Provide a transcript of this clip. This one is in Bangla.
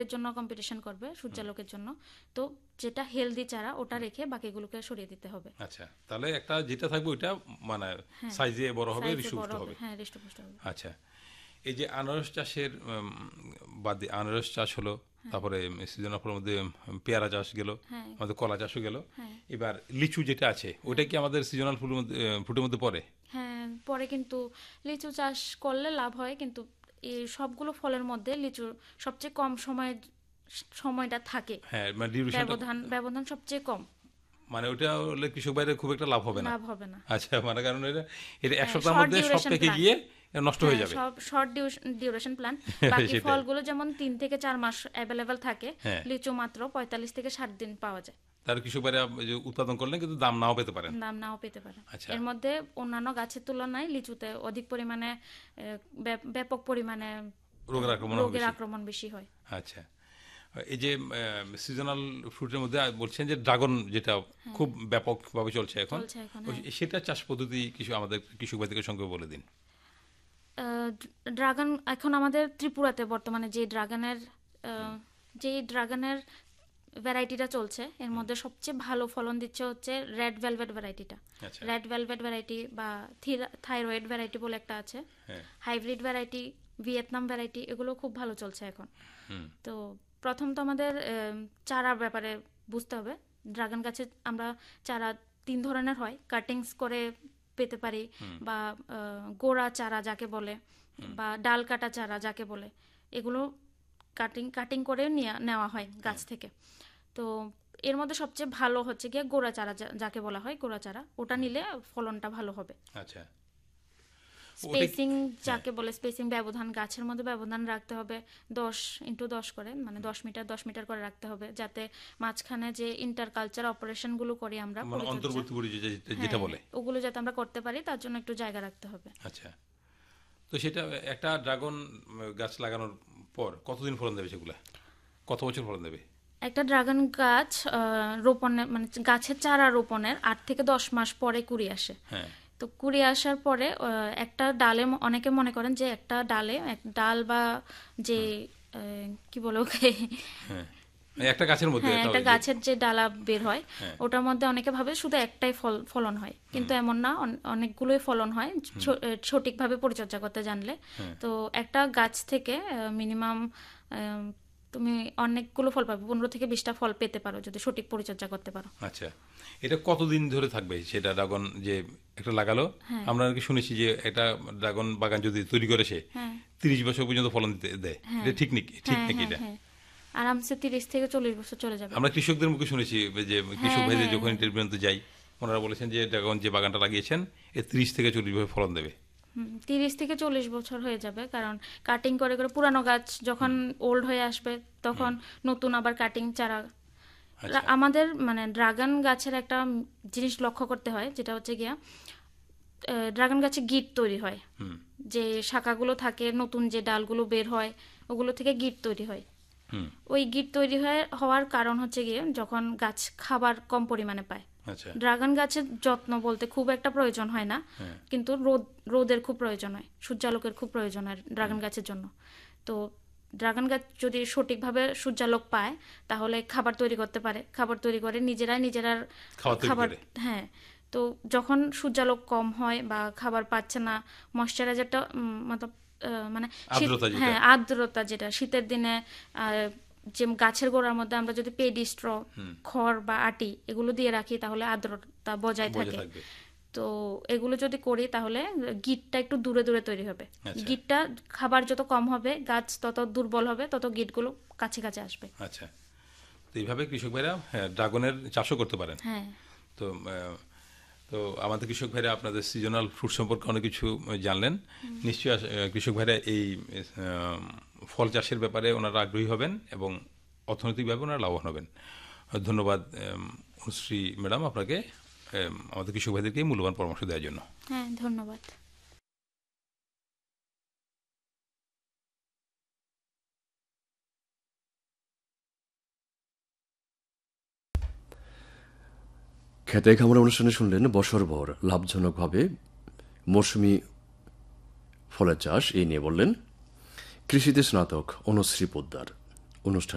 জন্য কম্পিটিশন করবে সূর্যালোকের জন্য, তো যেটা হেলদি চারা ওটা রেখে বাকিগুলোকে সরিয়ে দিতে হবে। আচ্ছা, তাহলে একটা যেটা থাকবে ওইটা মানে সাইজে বড় হবে, সাইজে হৃষ্টপুষ্ট বড় হবে, হবে। হ্যাঁ হৃষ্টপুষ্ট হবে। আচ্ছা, এই যে আনারস চাষের বাদ দিয়ে আনারস চাষ হলো, তারপরে সিজনাল ফলের মধ্যে পেয়ারা চাষ গেল, হ্যাঁ আমাদের কলা চাষও গেল, হ্যাঁ এবার লিচু যেটা আছে ওটা কি আমাদের সিজনাল ফ্রুটের মধ্যে পড়ে? হ্যাঁ পরে কিন্তু লিচু চাষ করলে লাভ হয়, কিন্তু এই সবগুলো ফলের মধ্যে লিচু সবচেয়ে কম সময়টা থাকে, হ্যাঁ, মানে ডিউরেশনটা, ব্যবধান সবচেয়ে কম, মানে ওটা হলে কৃষক ভাইদের খুব একটা লাভ হবে না। লাভ হবে না। আচ্ছা, মানে কারণ এটা এটা এক সপ্তাহের শর্ট মধ্যে সব ডিউরেশন পেকে প্ল্যান, গিয়ে নষ্ট হয়ে যাবে। সব শর্ট ডিউরেশন প্ল্যান। বাকি সেটাই। ফলগুলো যেমন 3 থেকে 4 মাস অ্যাভেলেবেল থাকে, হ্যাঁ, লিচু মাত্র 45 থেকে 60 দিন পাওয়া যায়। তার কৃষক ভাইরা যে উৎপাদন করলেন কিন্তু দাম নাও পেতে পারেন। দাম নাও পেতে পারে। আচ্ছা, এর মধ্যে অন্যান্য গাছের তুলনায় লিচুতে অধিক পরিমাণে ব্যাপক পরিমাণে রোগের আক্রমণ বেশি হয়। আচ্ছা, এই যে সিজনাল ফ্রুটের মধ্যে বলছেন যে ড্রাগন, যেটা খুব ব্যাপকভাবে চলছে এখন, সেটা চাষ পদ্ধতি কিছু আমাদের কৃষক ভাইদের সঙ্গে বলে দিন। ড্রাগন এখন আমাদের ত্রিপুরাতে বর্তমানে যে ড্রাগনের ভ্যারাইটিটা চলছে, এর মধ্যে সবচেয়ে ভালো ফলন দিচ্ছে হচ্ছে red velvet ভ্যারাইটিটা। Red velvet variety বা থাইরয়েড ভ্যারাইটি বলে একটা আছে, হাইব্রিড ভ্যারাইটি, ভিয়েতনাম ভ্যারাইটি, এগুলো খুব ভালো চলছে এখন। তো প্রথম তো আমাদের চারার ব্যাপারে বুঝতে হবে। ড্রাগন গাছে আমরা চারা 3 ধরনের হয়, কাটিংস করে পেতে পারি, বা গোড়া চারা যাকে বলে, বা ডাল কাটা চারা যাকে বলে, এগুলো কাটিং করে নেওয়া হয় গাছ থেকে। তো এর মধ্যে সবচেয়ে ভালো হচ্ছে গিয়ে গোড়া চারা, যাকে বলা হয় গোড়া চারা, ওটা নিলে ফলনটা ভালো হবে। আচ্ছা, স্পেসিং যাকে বলে, স্পেসিং ব্যবধান, গাছের মধ্যে ব্যবধান রাখতে হবে 10x10 করে, মানে 10 মিটার 10 মিটার করে রাখতে হবে, যাতে মাঝখানে যে ইন্টারকালচার অপারেশন গুলো করি আমরা, মানে অন্তর্বর্তী যেটা বলে, ওগুলো যাতে আমরা করতে পারি তার জন্য একটু জায়গা রাখতে হবে। আচ্ছা, তো সেটা একটা ড্রাগন গাছ লাগানোর পর কতদিন ফলন দেবে, সেগুলা কত বছর ফলন দেবে? একটা ড্রাগন গাছ রোপণের, মানে গাছের চারা রোপণের 8 থেকে 10 মাস পরে কুড়ি আসে। তো কুড়ি আসার পরে একটা ডালে, অনেকে মনে করেন যে একটা ডাল বা যে কি বলে ওকে, একটা গাছের মধ্যে একটা গাছের যে ডালা বের হয়, ওটার মধ্যে অনেকে ভাবে শুধু একটাই ফলন হয়, কিন্তু এমন না, অনেকগুলোই ফলন হয় সঠিকভাবে পরিচর্যা করতে জানলে। তো একটা গাছ থেকে মিনিমাম তুমি অনেকগুলো ফল পাবে, 15 থেকে 20টা ফল পেতে পারো যদি সঠিক পরিচর্যা করতে পারো। আচ্ছা, এটা কতদিন ধরে থাকবে সেটা ড্রাগন যে একটা লাগালো? আমরা নাকি শুনেছি যে একটা ড্রাগন বাগান যদি তৈরি করে সে 30 বছর পর্যন্ত ফলন দেয়, এটা ঠিক নাকি? এটা আরামসে 30 থেকে 40 বছর চলে যাবে। আমরা কৃষকদের মুখে শুনেছি যে কৃষক ভাইদের যখন ইন্টারভিউতে যাই, ওনারা বলেছেন যে ড্রাগন যে বাগানটা লাগিয়েছেন এ 30 থেকে 40 বছর ফলন দেবে। 30 থেকে 40 বছর হয়ে যাবে, কারণ কাটিং করে করে পুরানো গাছ যখন ওল্ড হয়ে আসবে তখন নতুন আবার কাটিং চারা। আমাদের মানে ড্রাগন গাছের একটা জিনিস লক্ষ্য করতে হয়, যেটা হচ্ছে গিয়া ড্রাগন গাছে গিট তৈরি হয়, যে শাখাগুলো থাকে, নতুন যে ডালগুলো বের হয় ওগুলো থেকে গিট তৈরি হয়। ওই গিট তৈরি হওয়ার কারণ হচ্ছে গিয়ে যখন গাছ খাবার কম পরিমাণে পায়। ড্রাগন গাছের যত্ন বলতে খুব একটা প্রয়োজন হয় না, কিন্তু রোদের খুব প্রয়োজন হয়, সূর্যালোকের খুব প্রয়োজন হয় ড্রাগন গাছের জন্য। তো ড্রাগন গাছ যদি সঠিকভাবে সূর্যালোক পায় তাহলে খাবার তৈরি করতে পারে, খাবার তৈরি করে নিজেরা খাবার। হ্যাঁ, তো যখন সূর্যালোক কম হয় বা খাবার পাচ্ছে না, ময়শ্চারাইজারটা মানে আর্দ্রতা, যেটা শীতের দিনে যে গাছের গোড়ার মধ্যে আমরা যদি পেডি স্ট্র, খড় বা আটি এগুলো দিয়ে রাখি তাহলে আর্দ্রতা বজায় থাকে। তো এগুলো যদি করি তাহলে গিটটা একটু দূরে দূরে তৈরি হবে। গিটটা খাবার যত কম হবে গাছ তত দুর্বল হবে, তত গিটগুলো কাছে কাছে আসবে। আচ্ছা, তো এইভাবে কৃষক ভাইরা ড্রাগনের চাষও করতে পারেন। হ্যাঁ, তো আমাদের কৃষক ভাইরা আপনাদের সিজনাল ফ্রুট সম্পর্কে অনেক কিছু জানলেন। নিশ্চয়ই কৃষক ভাইরা এই ফল চাষের ব্যাপারে ওনারা আগ্রহী হবেন এবং অর্থনৈতিকভাবে ওনারা লাভবান হবেন। ধন্যবাদ অনুশ্রী ম্যাডাম আপনাকে আমাদের কৃষক ভাইদেরকে মূল্যবান পরামর্শ দেওয়ার জন্য। হ্যাঁ, ধন্যবাদ। খেতে খামার অনুষ্ঠানে শুনলেন বছরভর লাভজনকভাবে মৌসুমি ফলের চাষ এই নিয়ে বললেন কৃষিতে স্নাতক অনুশ্রী পোদ্দার। অনুষ্ঠান